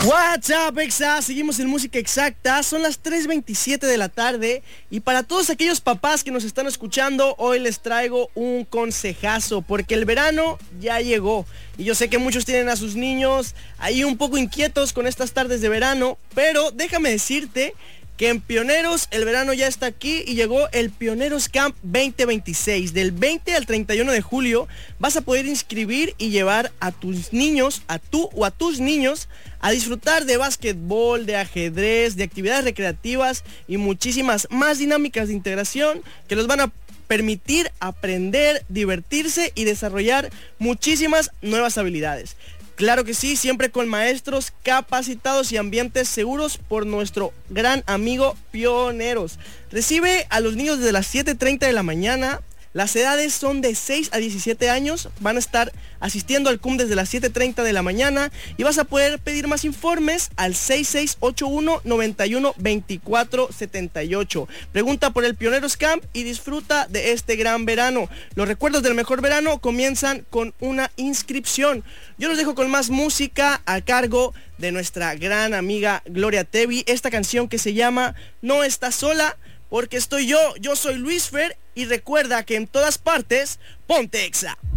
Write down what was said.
What's up, Exa? Seguimos en Música Exacta, son las 3:27 de la tarde y para todos aquellos papás que nos están escuchando, hoy les traigo un consejazo porque el verano ya llegó y yo sé que muchos tienen a sus niños ahí un poco inquietos con estas tardes de verano, pero déjame decirte que en Pioneros el verano ya está aquí y llegó el Pioneros Camp 2026. Del 20 al 31 de julio vas a poder inscribir y llevar a tus niños, a tus niños, a disfrutar de básquetbol, de ajedrez, de actividades recreativas y muchísimas más dinámicas de integración que los van a permitir aprender, divertirse y desarrollar muchísimas nuevas habilidades. Claro que sí, siempre con maestros capacitados y ambientes seguros por nuestro gran amigo Pioneros. Recibe a los niños desde las 7:30 de la mañana. Las edades son de 6 a 17 años, van a estar asistiendo al CUM desde las 7:30 de la mañana y vas a poder pedir más informes al 6681-912478. Pregunta por el Pioneros Camp y disfruta de este gran verano. Los recuerdos del mejor verano comienzan con una inscripción. Yo los dejo con más música a cargo de nuestra gran amiga Gloria Trevi, esta canción que se llama No Estás Sola, porque estoy yo soy Luis Fer y recuerda que en todas partes, ponte Exa.